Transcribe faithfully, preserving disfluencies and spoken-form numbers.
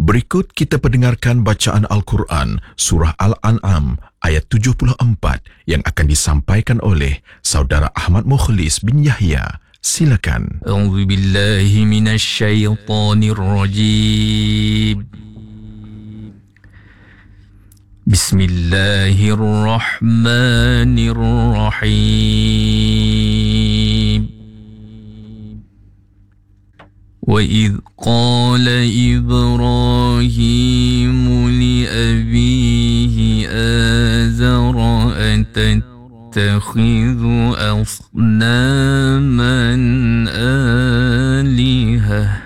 Berikut kita pendengarkan bacaan Al-Quran Surah Al-An'am ayat tujuh puluh empat yang akan disampaikan oleh Saudara Ahmad Mukhlis bin Yahya. Silakan. A'udzu billahi minasy syaithanir rajim. Bismillahirrahmanirrahim. وَإِذْ قَالَ إِبْرَاهِيمُ لِأَبِيهِ آزَرَ أَتَتَّخِذُ أَصْنَامًا آلِهَةً